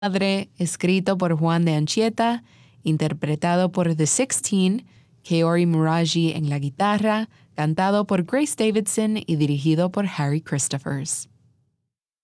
Padre, escrito por Juan de Anchieta, interpretado por The Sixteen, Kaori Muraji en la guitarra, cantado por Grace Davidson y dirigido por Harry Christophers.